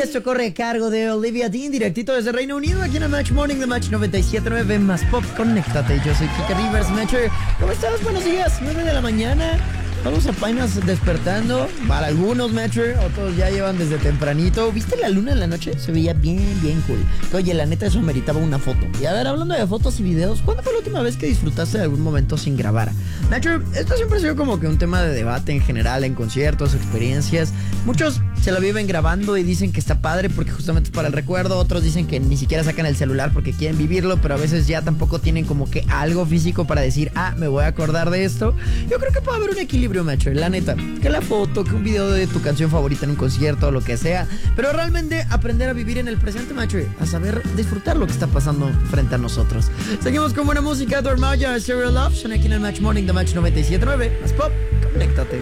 esto corre a cargo de Olivia Dean, directito desde Reino Unido, aquí en el Match Morning de Match 97.9 más Pop. Conéctate, yo soy Kika Rivers, Matcher. ¿Cómo estás? Buenos días, 9 de la mañana. Vamos apenas despertando. Para algunos, Matcher, otros ya llevan desde tempranito. ¿Viste la luna en la noche? Se veía bien cool. Oye, la neta, eso meritaba una foto. Y a ver, hablando de fotos y videos, ¿cuándo fue la última vez que disfrutaste de algún momento sin grabar? Matcher, esto siempre ha sido como que un tema de debate en general, en conciertos, experiencias. Muchos se lo viven grabando y dicen que está padre porque justamente es para el recuerdo. Otros dicen que ni siquiera sacan el celular porque quieren vivirlo, pero a veces ya tampoco tienen como que algo físico para decir, me voy a acordar de esto. Yo creo que puede haber un equilibrio, Matcher, la neta, que la foto, que un video de tu canción favorita en un concierto o lo que sea, pero realmente aprender a vivir en el presente, Matcher, a saber disfrutar lo que está pasando frente a nosotros. Seguimos con buena música, Dormaya, Serial Love, son aquí en el Match Morning de Match 97.9, más Pop, conéctate.